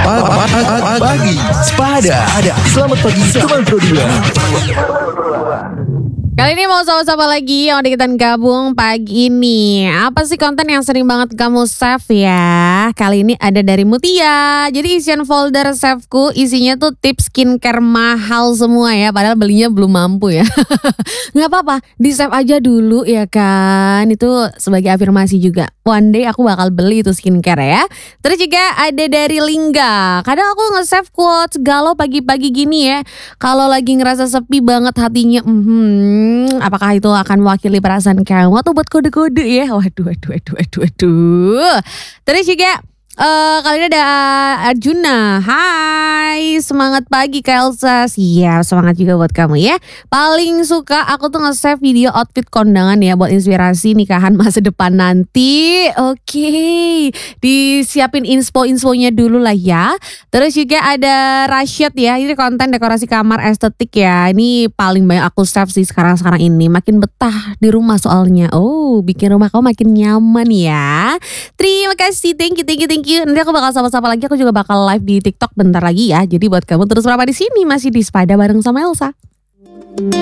Pagi Sepada. Selamat pagi teman Pro 2. Kali ini mau sama-sama lagi yang udah kita gabung pagi ini. Apa sih konten yang sering banget kamu save ya? Kali ini ada dari Mutia. Jadi isian folder saveku isinya tuh tips skincare mahal semua ya. Padahal belinya belum mampu ya. Gak apa-apa, di save aja dulu ya kan. Itu sebagai afirmasi juga. One day aku bakal beli itu skincare ya. Terus juga ada dari Lingga. Kadang aku nge-save quotes galau pagi-pagi gini ya. Kalau lagi ngerasa sepi banget hatinya. Apakah itu akan mewakili perasaan kamu atau buat kode-kode ya? Waduh. Terus juga kali ini ada Arjuna. Hai, semangat pagi Kak Elsa. Siap, semangat juga buat kamu ya. Paling suka aku tuh nge-save video outfit kondangan ya buat inspirasi nikahan masa depan nanti. Oke, disiapin info-infonya dulu lah ya. Terus juga ada Rashid ya. Ini konten dekorasi kamar estetik ya. Ini paling banyak aku save sih sekarang ini. Makin betah di rumah soalnya. Oh, bikin rumah kamu makin nyaman ya. Terima kasih, thank you. Nanti aku bakal sama-sama lagi. Aku juga bakal live di TikTok bentar lagi ya. Jadi buat kamu terus berapa di sini masih di Sepada bareng sama Elsa.